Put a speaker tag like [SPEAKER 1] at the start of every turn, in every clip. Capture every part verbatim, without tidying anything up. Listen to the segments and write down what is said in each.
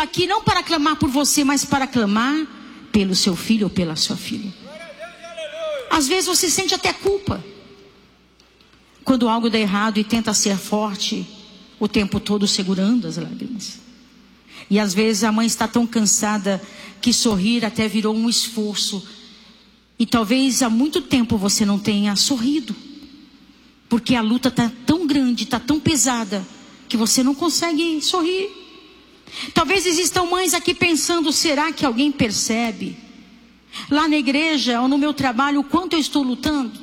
[SPEAKER 1] aqui não para clamar por você, mas para clamar pelo seu filho ou pela sua filha. Às vezes você sente até culpa quando algo dá errado e tenta ser forte o tempo todo segurando as lágrimas. E às vezes a mãe está tão cansada que sorrir até virou um esforço. E talvez há muito tempo você não tenha sorrido, porque a luta está tão grande, está tão pesada, que você não consegue sorrir. Talvez existam mães aqui pensando: será que alguém percebe lá na igreja ou no meu trabalho o quanto eu estou lutando?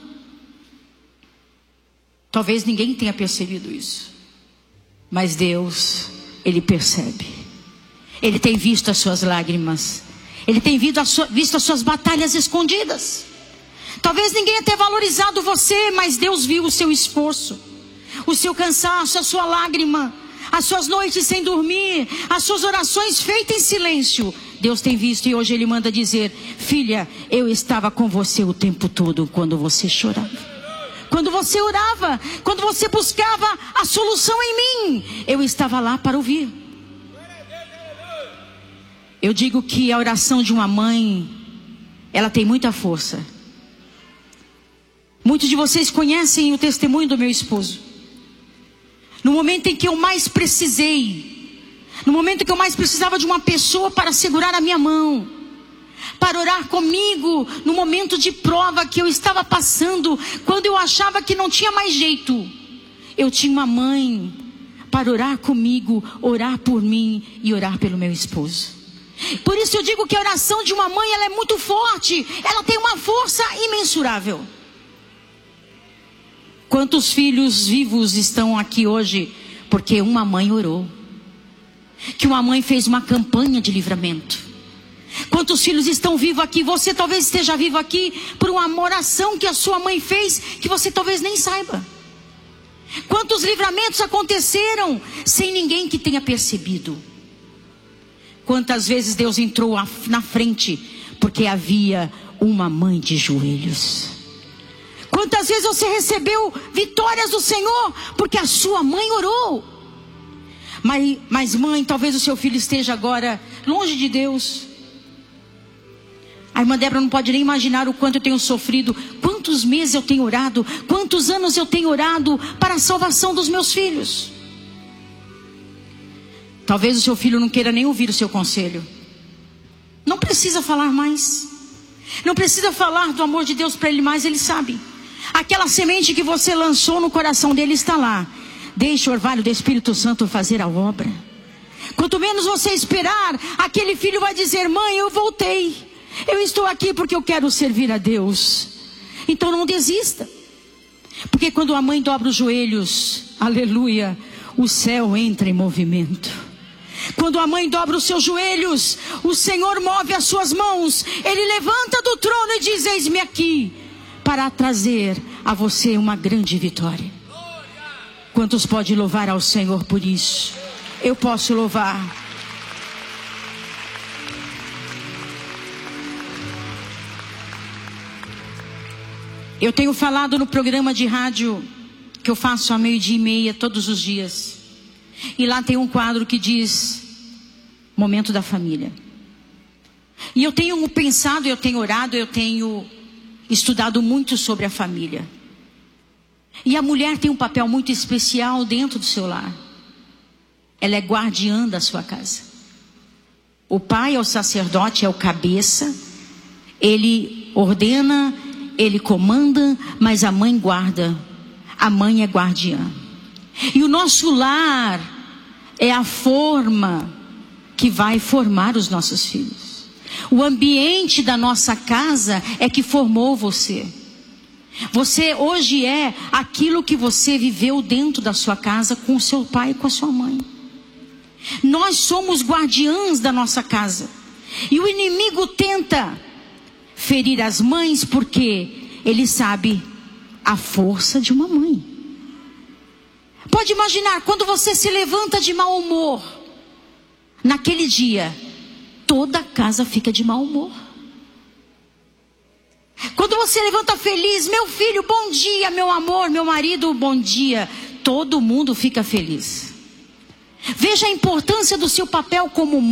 [SPEAKER 1] Talvez ninguém tenha percebido isso, mas Deus, Ele percebe. Ele tem visto as suas lágrimas, Ele tem visto, a sua, visto as suas batalhas escondidas. Talvez ninguém tenha valorizado você, mas Deus viu o seu esforço, o seu cansaço, a sua lágrima, as suas noites sem dormir, as suas orações feitas em silêncio. Deus tem visto e hoje Ele manda dizer: filha, eu estava com você o tempo todo quando você chorava. Quando você orava, quando você buscava a solução em mim, eu estava lá para ouvir. Eu digo que a oração de uma mãe, ela tem muita força. Muitos de vocês conhecem o testemunho do meu esposo. No momento em que eu mais precisei, no momento em que eu mais precisava de uma pessoa para segurar a minha mão, para orar comigo, no momento de prova que eu estava passando, quando eu achava que não tinha mais jeito, eu tinha uma mãe para orar comigo, orar por mim e orar pelo meu esposo. Por isso eu digo que a oração de uma mãe, ela é muito forte, ela tem uma força imensurável. Quantos filhos vivos estão aqui hoje porque uma mãe orou, que uma mãe fez uma campanha de livramento? Quantos filhos estão vivos aqui? Você talvez esteja vivo aqui por uma oração que a sua mãe fez, que você talvez nem saiba. Quantos livramentos aconteceram sem ninguém que tenha percebido? Quantas vezes Deus entrou na frente porque havia uma mãe de joelhos? Quantas vezes você recebeu vitórias do Senhor porque a sua mãe orou? Mas, mas mãe, talvez o seu filho esteja agora longe de Deus. A irmã Débora não pode nem imaginar o quanto eu tenho sofrido, quantos meses eu tenho orado, quantos anos eu tenho orado para a salvação dos meus filhos. Talvez o seu filho não queira nem ouvir o seu conselho. Não precisa falar mais. Não precisa falar do amor de Deus para ele mais, ele sabe. Aquela semente que você lançou no coração dele está lá. Deixe o orvalho do Espírito Santo fazer a obra. Quanto menos você esperar, aquele filho vai dizer: mãe, eu voltei. Eu estou aqui porque eu quero servir a Deus. Então não desista. Porque quando a mãe dobra os joelhos, aleluia, o céu entra em movimento. Quando a mãe dobra os seus joelhos, o Senhor move as suas mãos. Ele levanta do trono e diz: eis-me aqui, para trazer a você uma grande vitória. Quantos podem louvar ao Senhor por isso? Eu posso louvar. Eu tenho falado no programa de rádio que eu faço a meio-dia e meia todos os dias. E lá tem um quadro que diz Momento da Família. E eu tenho pensado, eu tenho orado, eu tenho estudado muito sobre a família. E a mulher tem um papel muito especial dentro do seu lar. Ela é guardiã da sua casa. O pai é o sacerdote, é o cabeça. Ele ordena, ele comanda, mas a mãe guarda. A mãe é guardiã. E o nosso lar é a forma que vai formar os nossos filhos. O ambiente da nossa casa é que formou você. Você hoje é aquilo que você viveu dentro da sua casa com o seu pai e com a sua mãe. Nós somos guardiãs da nossa casa. E o inimigo tenta ferir as mães porque ele sabe a força de uma mãe. Pode imaginar, quando você se levanta de mau humor, naquele dia, toda a casa fica de mau humor. Quando você levanta feliz: meu filho, bom dia, meu amor, meu marido, bom dia, todo mundo fica feliz. Veja a importância do seu papel como mãe.